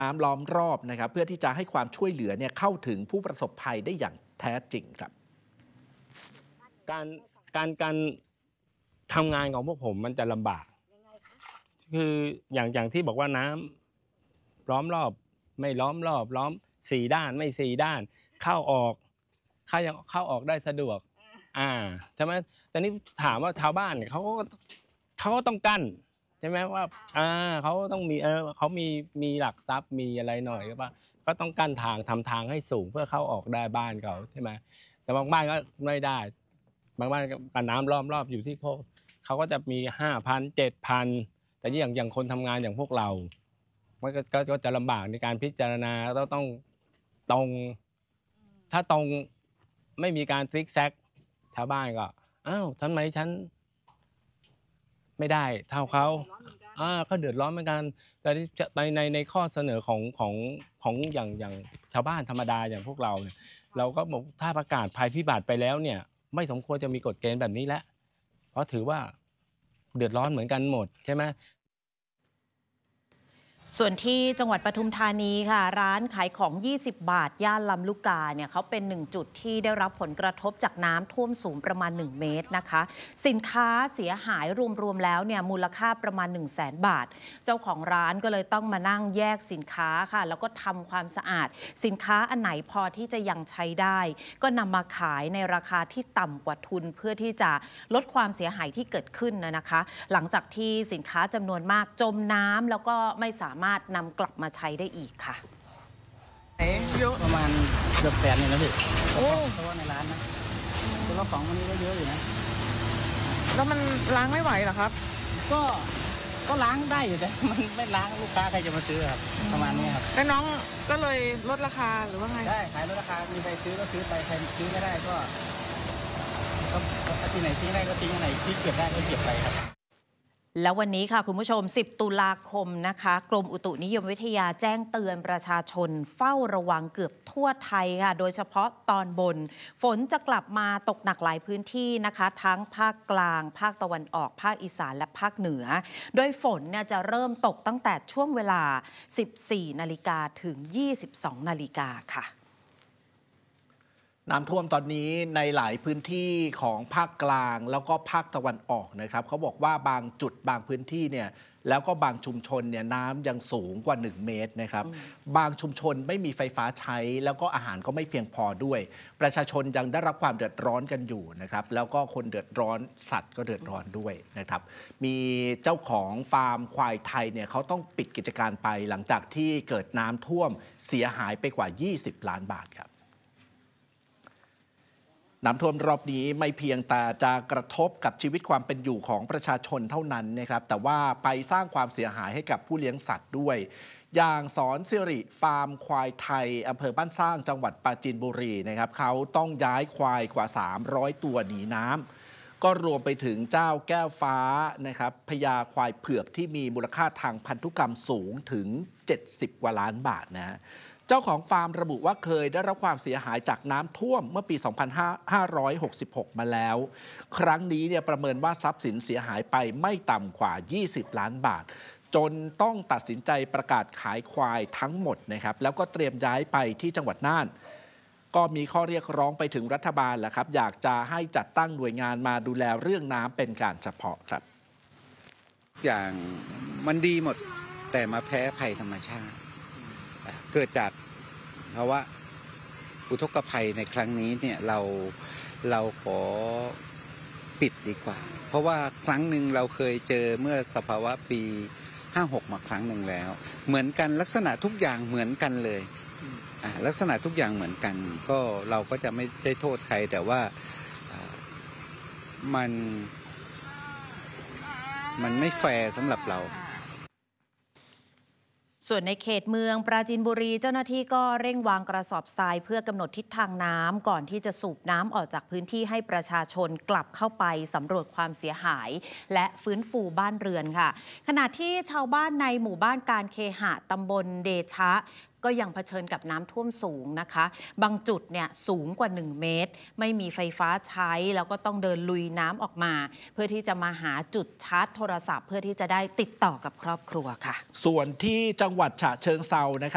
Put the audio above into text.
น้ำล้อมรอบนะครับเพื่อที่จะให้ความช่วยเหลือเข้าถึงผู้ประสบภัยได้อย่างแท้จริงครับการทำงานของพวกผมมันจะลำบากคืออย่างที่บอกว่าน้ำล้อมรอบไม่ล้อมรอบล้อม4 ด้านไม่4 ด้านเข้าออกได้สะดวกใช่ไหมแต่นี่ถามว่าชาวบ้านเนี่ยเขาก็ต้องกั้นใช่ไหมว่าเขาต้องมีเขามีหลักทรัพย์มีอะไรหน่อยก็ต้องกั้นทางทำทางให้สูงเพื่อเข้าออกได้บ้านเขาใช่ไหมแต่บางบ้านก็ไม่ได้บางบ้านก็น้ำล้อมรอบอยู่ที่เขาก็จะมี 5,000 7,000 แต่อย่างคนทำงานอย่างพวกเราก็จะลำบากในการพิจารณาต้องตรงถ้าตรงไม่มีการซิกแซกชาวบ้านก็ทำไมฉันไม่ได้เท่าเขาก็เดือดร้อนเหมือนกันแต่ในข้อเสนอของอย่างชาวบ้านธรรมดาอย่างพวกเราเนี่ยเราก็บอกถ้าประกาศภัยพิบัติไปแล้วเนี่ยไม่สมควรจะมีกฎเกณฑ์แบบนี้แล้วเพราะถือว่าเดือดร้อนเหมือนกันหมดใช่ไหมส่วนที่จังหวัดปทุมธานีค่ะร้านขายของ20 บาทย่านลำลูกกาเนี่ยเขาเป็น1 จุดที่ได้รับผลกระทบจากน้ำท่วมสูงประมาณ1 เมตรนะคะสินค้าเสียหายรวมๆแล้วเนี่ยมูลค่าประมาณ 100,000 บาทเจ้าของร้านก็เลยต้องมานั่งแยกสินค้าค่ะแล้วก็ทำความสะอาดสินค้าอันไหนพอที่จะยังใช้ได้ก็นำมาขายในราคาที่ต่ำกว่าทุนเพื่อที่จะลดความเสียหายที่เกิดขึ้นนะคะหลังจากที่สินค้าจำนวนมากจมน้ำแล้วก็ไม่สามารถนำกลับมาใช้ได้อีกค่ะเยอะประมาณเกือบ8,000นะพี่โอ้เฉพาะในร้านนะตัวละของวันนี้ก็เยอะอยู่นะแล้วมันล้างไม่ไหวเหรอครับก็ล้างได้อยู่แต่มันไม่ล้างลูกค้าใครจะมาซื้อครับประมาณนี้ครับแล้วน้องก็เลยลดราคาหรือว่าไงได้ขายลดราคามีใครซื้อก็ซื้อไปใครซื้อไม่ได้ก็ที่ไหนทิ้งได้ก็ทิ้งที่ไหนที่เก็บได้ก็เก็บไปครับแล้ววันนี้ค่ะคุณผู้ชม10 ตุลาคมนะคะกรมอุตุนิยมวิทยาแจ้งเตือนประชาชนเฝ้าระวังเกือบทั่วไทยค่ะโดยเฉพาะตอนบนฝนจะกลับมาตกหนักหลายพื้นที่นะคะทั้งภาคกลางภาคตะวันออกภาคอีสานและภาคเหนือโดยฝนเนี่ยจะเริ่มตกตั้งแต่ช่วงเวลา 14 นาฬิกาถึง 22 นาฬิกาค่ะน้ำท่วมตอนนี้ในหลายพื้นที่ของภาคกลางแล้วก็ภาคตะวันออกนะครับเขาบอกว่าบางจุดบางพื้นที่เนี่ยแล้วก็บางชุมชนเนี่ยน้ำยังสูงกว่า1 เมตรนะครับบางชุมชนไม่มีไฟฟ้าใช้แล้วก็อาหารก็ไม่เพียงพอด้วยประชาชนยังได้รับความเดือดร้อนกันอยู่นะครับแล้วก็คนเดือดร้อนสัตว์ก็เดือดร้อนด้วยนะครับมีเจ้าของฟาร์มควายไทยเนี่ยเขาต้องปิดกิจการไปหลังจากที่เกิดน้ำท่วมเสียหายไปกว่า20 ล้านบาทครับน้ำท่วมรอบนี้ไม่เพียงแต่จะกระทบกับชีวิตความเป็นอยู่ของประชาชนเท่านั้นนะครับแต่ว่าไปสร้างความเสียหายให้กับผู้เลี้ยงสัตว์ด้วยอย่างสอนสิริฟาร์มควายไทยอำเภอบ้านสร้างจังหวัดปราจีนบุรีนะครับเขาต้องย้ายควายกว่า300 ตัวหนีน้ำก็รวมไปถึงเจ้าแก้วฟ้านะครับพญาควายเผือกที่มีมูลค่าทางพันธุกรรมสูงถึง70 กว่าล้านบาทนะเจ้าของฟาร์มระบุว่าเคยได้รับความเสียหายจากน้ำท่วมเมื่อปี 2566 มาแล้วครั้งนี้เนี่ยประเมินว่าทรัพย์สินเสียหายไปไม่ต่ำกว่า20 ล้านบาทจนต้องตัดสินใจประกาศขายควายทั้งหมดนะครับแล้วก็เตรียมย้ายไปที่จังหวัดน่านก็มีข้อเรียกร้องไปถึงรัฐบาลแหละครับอยากจะให้จัดตั้งหน่วยงานมาดูแลเรื่องน้ำเป็นการเฉพาะครับอย่างมันดีหมดแต่มาแพ้ภัยธรรมชาติเกิดจากภาวะอุทกภัยในครั้งนี้เนี่ยเราขอปิดดีกว่าเพราะว่าครั้งหนึ่งเราเคยเจอเมื่อสภาวะปี56มาครั้งหนึ่งแล้วเหมือนกันลักษณะทุกอย่างเหมือนกันเลยลักษณะทุกอย่างเหมือนกันก็เราก็จะไม่ได้โทษใครแต่ว่ามันไม่แฟร์สำหรับเราส่วนในเขตเมืองปราจีนบุรีเจ้าหน้าที่ก็เร่งวางกระสอบทรายเพื่อกำหนดทิศทางน้ำก่อนที่จะสูบน้ำออกจากพื้นที่ให้ประชาชนกลับเข้าไปสำรวจความเสียหายและฟื้นฟูบ้านเรือนค่ะขณะที่ชาวบ้านในหมู่บ้านการเคหะตำบลเดชะก็ยังเผชิญกับน้ำท่วมสูงนะคะบางจุดเนี่ยสูงกว่า1 เมตรไม่มีไฟฟ้าใช้แล้วก็ต้องเดินลุยน้ำออกมาเพื่อที่จะมาหาจุดชาร์จโทรศัพท์เพื่อที่จะได้ติดต่อกับครอบครัวค่ะส่วนที่จังหวัดฉะเชิงเทรานะครับ